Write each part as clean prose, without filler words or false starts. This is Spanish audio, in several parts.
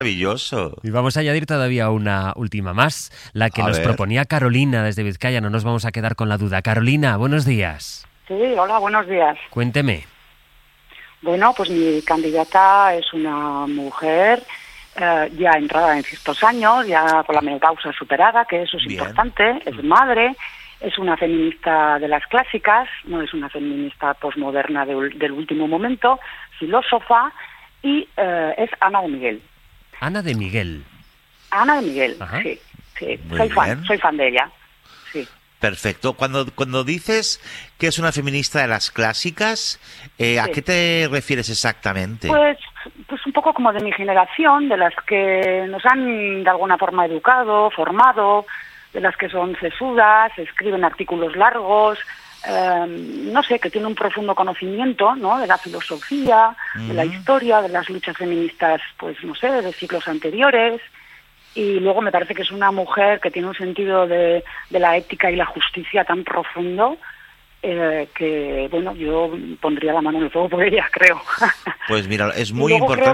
Maravilloso. Y vamos a añadir todavía una última más, la que nos proponía Carolina desde Vizcaya. No nos vamos a quedar con la duda. Carolina, buenos días. Sí, hola, buenos días. Cuénteme. Bueno, pues mi candidata es una mujer ya entrada en ciertos años, ya con la menopausia superada, que eso es importante, es madre, es una feminista de las clásicas, no es una feminista posmoderna del último momento, filósofa, y es Ana de Miguel. Ana de Miguel. Ana de Miguel, Ajá. sí. Muy Soy fan de ella, sí. Perfecto. Cuando dices que es una feminista de las clásicas, ¿a qué te refieres exactamente? Pues un poco como de mi generación, de las que nos han de alguna forma educado, formado, de las que son sesudas, escriben artículos largos, no sé, que tiene un profundo conocimiento, ¿no?, de la filosofía, de la historia, de las luchas feministas, pues no sé, de siglos anteriores. Y luego me parece que es una mujer que tiene un sentido de la ética y la justicia tan profundo que, bueno, yo pondría la mano en el fuego por ella, creo. Pues mira, es muy Creo importante.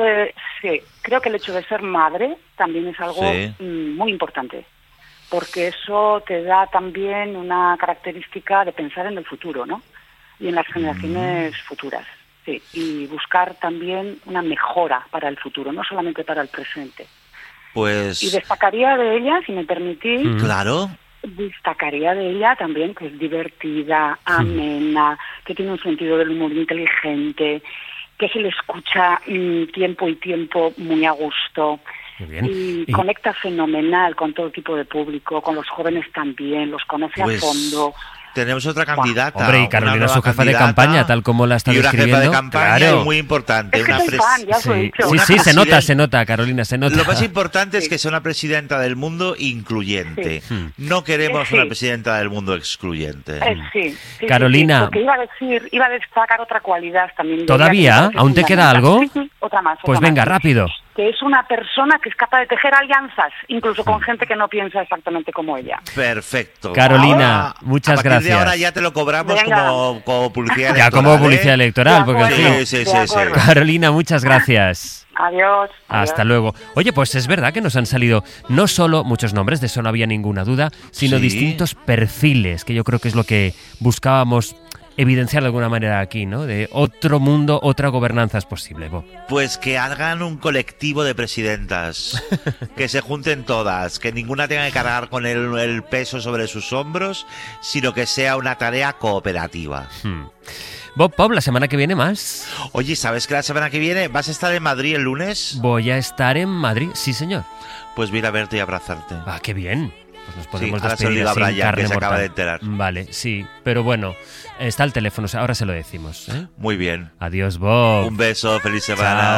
que el hecho de ser madre también es algo muy importante, porque eso te da también una característica de pensar en el futuro, ¿no? Y en las generaciones futuras, sí, y buscar también una mejora para el futuro, no solamente para el presente. Pues... Y destacaría de ella, si me permitís, Claro. destacaría de ella también que es divertida, amena, que tiene un sentido del humor inteligente, que se le escucha tiempo y tiempo muy a gusto. Muy bien. Y conecta fenomenal con todo tipo de público, con los jóvenes también, los conoce a fondo. Tenemos otra candidata. Hombre, y Carolina es su jefa de campaña, tal como la está describiendo. Y una jefa de campaña, claro. Muy importante. Es que soy fan, ya os lo he dicho. Sí, se nota, Carolina, se nota. Lo más importante es que sea una presidenta del mundo incluyente. No queremos una presidenta del mundo excluyente. Sí, Carolina. Porque iba a destacar otra cualidad también. ¿Todavía? ¿Aún te queda algo? Sí, otra más. Pues venga, rápido. Que es una persona que es capaz de tejer alianzas, incluso con gente que no piensa exactamente como ella. Perfecto. Carolina, muchas gracias. De ahora ya te lo cobramos como publicidad electoral. Ya como publicidad electoral, porque en fin. Sí. Carolina, muchas gracias. Adiós. Hasta luego. Oye, pues es verdad que nos han salido no solo muchos nombres, de eso no había ninguna duda, sino distintos perfiles, que yo creo que es lo que buscábamos evidenciar de alguna manera aquí, ¿no? De otro mundo, otra gobernanza es posible, Bob. Pues que hagan un colectivo de presidentas, que se junten todas, que ninguna tenga que cargar con el peso sobre sus hombros, sino que sea una tarea cooperativa. Bob, la semana que viene más. Oye, ¿sabes que la semana que viene vas a estar en Madrid el lunes? Voy a estar en Madrid, sí señor. Pues voy a verte y abrazarte. Ah, qué bien. Pues nos podemos ahora despedir se lo digo a así en Brian, carne que se acaba mortal. de enterar. Vale, sí, pero bueno, está el teléfono, ahora se lo decimos, ¿eh? Muy bien. Adiós, Bob. Un beso, feliz semana. Chao.